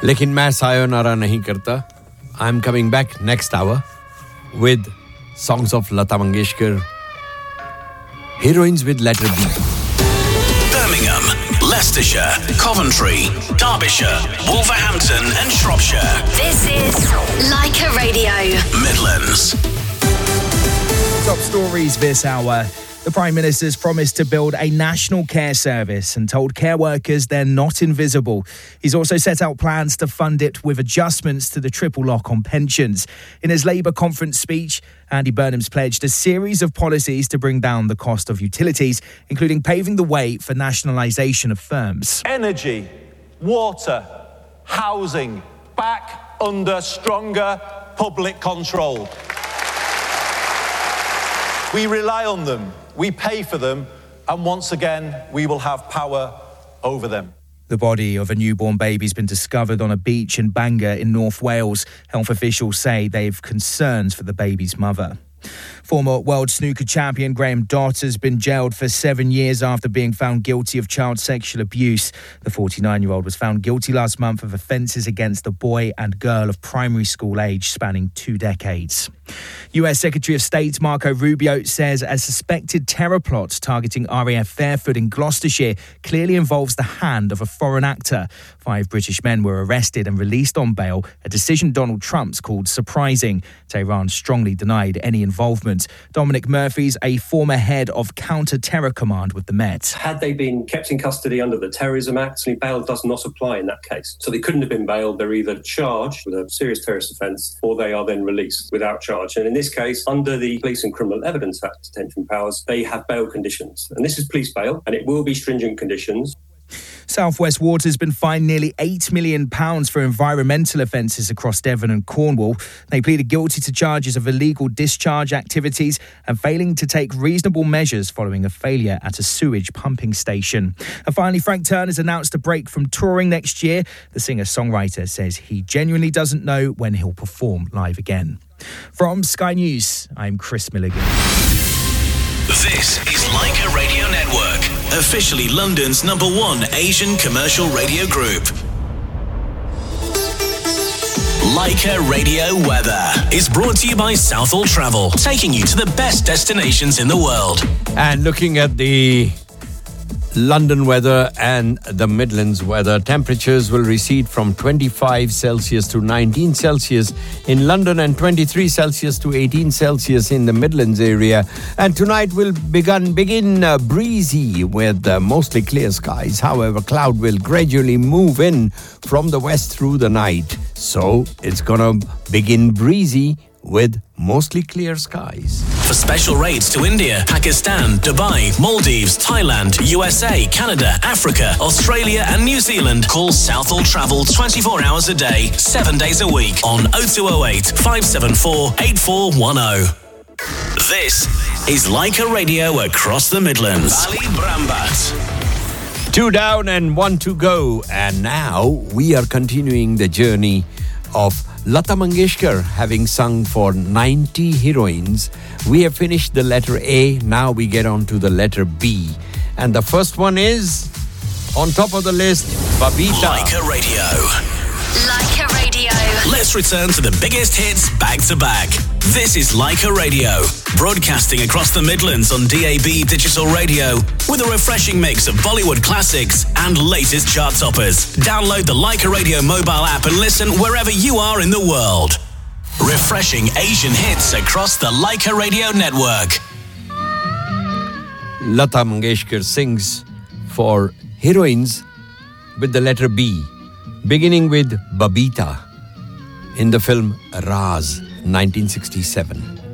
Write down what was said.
लेकिन मैं सायोनारा नहीं करता. I'm coming back next hour with songs of Lata Mangeshkar, heroines with letter B. Birmingham, Leicestershire, Coventry, Derbyshire, Wolverhampton and Shropshire. This is Leica Radio. Midlands. Top stories this hour. The Prime Minister's promised to build a national care service and told care workers they're not invisible. He's also set out plans to fund it with adjustments to the triple lock on pensions. In his Labour conference speech, Andy Burnham's pledged a series of policies to bring down the cost of utilities, including paving the way for nationalisation of firms. Energy, water, housing, back under stronger public control. We rely on them, we pay for them, and once again, we will have power over them. The body of a newborn baby's been discovered on a beach in Bangor in North Wales. Health officials say they've concerns for the baby's mother. Former world snooker champion Graham Dott has been jailed for 7 years after being found guilty of child sexual abuse. The 49-year-old was found guilty last month of offences against a boy and girl of primary school age spanning 2 decades. US Secretary of State Marco Rubio says a suspected terror plot targeting RAF Fairford in Gloucestershire clearly involves the hand of a foreign actor. 5 British men were arrested and released on bail, a decision Donald Trump's called surprising. Tehran strongly denied any involvement. Dominic Murphy's a former head of counter-terror command with the Met. Had they been kept in custody under the Terrorism Act, bail does not apply in that case. So they couldn't have been bailed. They're either charged with a serious terrorist offence or they are then released without charge. And in this case, under the Police and Criminal Evidence Act detention powers, they have bail conditions. And this is police bail, and it will be stringent conditions. South West Water has been fined nearly £8 million for environmental offences across Devon and Cornwall. They pleaded guilty to charges of illegal discharge activities and failing to take reasonable measures following a failure at a sewage pumping station. And finally, Frank Turner has announced a break from touring next year. The singer-songwriter says he genuinely doesn't know when he'll perform live again. From Sky News, I'm Chris Milligan. This is Leica Radio Network, officially London's #1 Asian commercial radio group. Leica Radio Weather is brought to you by Southall Travel, taking you to the best destinations in the world. And looking at the London weather and the Midlands weather, temperatures will recede from 25 Celsius to 19 Celsius in London and 23 Celsius to 18 Celsius in the Midlands area. And tonight will begin breezy with mostly clear skies. However, cloud will gradually move in from the west through the night. So it's going to begin breezy with mostly clear skies. For special rates to India, Pakistan, Dubai, Maldives, Thailand, USA, Canada, Africa, Australia and New Zealand, call Southall Travel 24 hours a day, 7 days a week on 0208 574 8410. This is Leica Radio across the Midlands. Ali Brambat. 2 down and 1 to go. And now we are continuing the journey of Lata Mangeshkar, having sung for 90 heroines. We have finished the letter A, now we get on to the letter B. And the first one is, on top of the list, Babita. Leica Radio. Leica Radio. Let's return to the biggest hits back to back. This is Leica Radio, broadcasting across the Midlands on DAB digital radio with a refreshing mix of Bollywood classics and latest chart toppers. Download the Leica Radio mobile app and listen wherever you are in the world. Refreshing Asian hits across the Leica Radio network. Lata Mangeshkar sings for heroines with the letter B, beginning with Babita in the film Raaz, 1967.